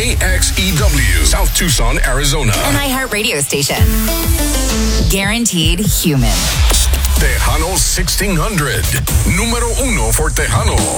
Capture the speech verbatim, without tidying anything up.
K X E W, South Tucson, Arizona. An iHeart radio station. Guaranteed human. Tejano sixteen hundred. Número uno for Tejano.